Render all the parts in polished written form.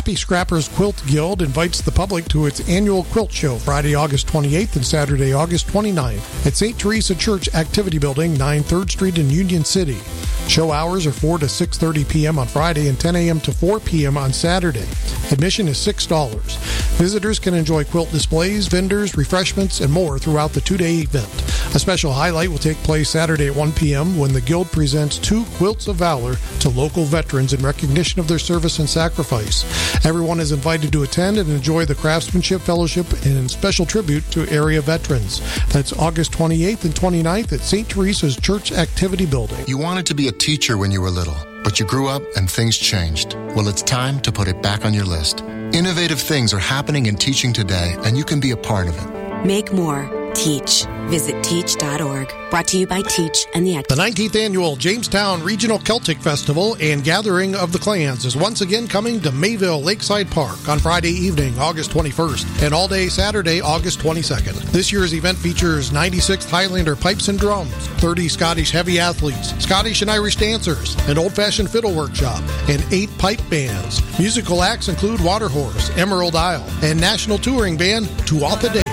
Happy Scrappers Quilt Guild invites the public to its annual quilt show Friday, August 28th and Saturday, August 29th at St. Teresa Church Activity Building, 9 3rd Street in Union City. Show hours are 4 to 6:30 p.m. on Friday and 10 a.m. to 4 p.m. on Saturday. Admission is $6. Visitors can enjoy quilt displays, vendors, refreshments, and more throughout the two-day event. A special highlight will take place Saturday at 1 p.m. when the Guild presents 2 Quilts of Valor to local veterans in recognition of their service and sacrifice. Everyone is invited to attend and enjoy the craftsmanship, fellowship, and special tribute to area veterans. That's August 28th and 29th at St. Teresa's Church Activity Building. You wanted to be a teacher when you were little, but you grew up and things changed. Well, it's time to put it back on your list. Innovative things are happening in teaching today, and you can be a part of it. Make more. Teach. Visit teach.org. Brought to you by Teach and the 19th Annual Jamestown Regional Celtic Festival and Gathering of the Clans is once again coming to Mayville Lakeside Park on Friday evening, August 21st, and all day Saturday, August 22nd. This year's event features 96th Highlander Pipes and Drums, 30 Scottish heavy athletes, Scottish and Irish dancers, an old-fashioned fiddle workshop, and 8 pipe bands. Musical acts include Waterhorse, Emerald Isle, and national touring band Tuatha Dé.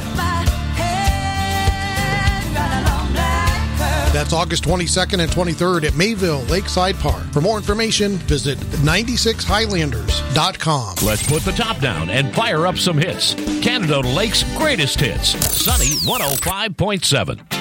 That's August 22nd and 23rd at Mayville Lakeside Park. For more information, visit 96highlanders.com. Let's put the top down and fire up some hits. Canada Lake's greatest hits. Sunny 105.7.